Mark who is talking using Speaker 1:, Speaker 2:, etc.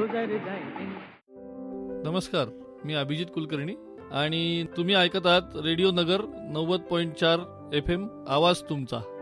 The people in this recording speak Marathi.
Speaker 1: गुजर जाएंगे.
Speaker 2: नमस्कार, मी अभिजित कुलकर्णी आणि तुम्ही ऐकत आहात रेडिओ नगर 90.4 FM, आवाज तुमचा.